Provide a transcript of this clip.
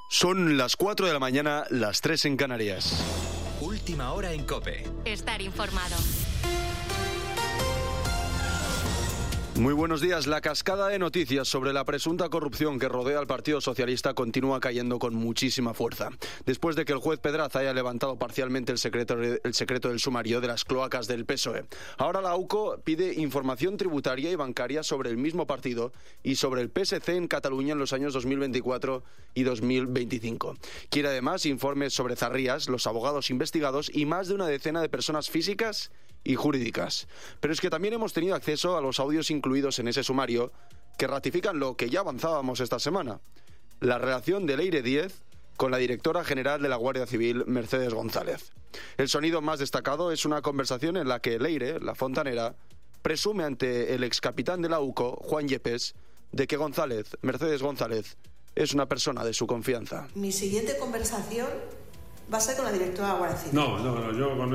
Son las 4 de la mañana, las 3 en Canarias. Última hora en COPE. Estar informado. Muy buenos días. La cascada de noticias sobre la presunta corrupción que rodea al Partido Socialista continúa cayendo con muchísima fuerza. Después de que el juez Pedraza haya levantado parcialmente el secreto del sumario de las cloacas del PSOE. Ahora la AUCO pide información tributaria y bancaria sobre el mismo partido y sobre el PSC en Cataluña en los años 2024 y 2025. Quiere además informes sobre Zarrías, los abogados investigados y más de una decena de personas físicas y jurídicas. Pero es que también hemos tenido acceso a los audios incluidos en ese sumario que ratifican lo que ya avanzábamos esta semana: la relación de Leire Díez con la directora general de la Guardia Civil, Mercedes González. El sonido más destacado es una conversación en la que Leire, la fontanera, presume ante el excapitán de la UCO, Juan Yepes, de que Mercedes González, es una persona de su confianza. Mi siguiente conversación va a ser con la directora de la Guardia Civil. No, yo con